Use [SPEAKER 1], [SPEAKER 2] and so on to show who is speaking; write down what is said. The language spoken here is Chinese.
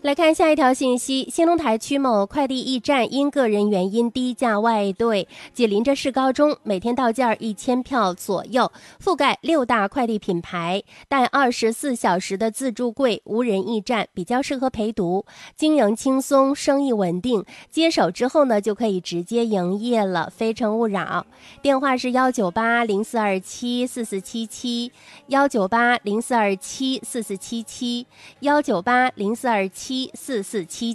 [SPEAKER 1] 来看下一条信息，兴隆台区某快递驿站因个人原因低价外兑，紧邻着市高中，每天到件1000票左右，覆盖6大快递品牌，带24小时的自助柜无人驿站，比较适合陪读，经营轻松，生意稳定，接手之后呢就可以直接营业了，非诚勿扰。电话是19804274477，19804274477，19804274477。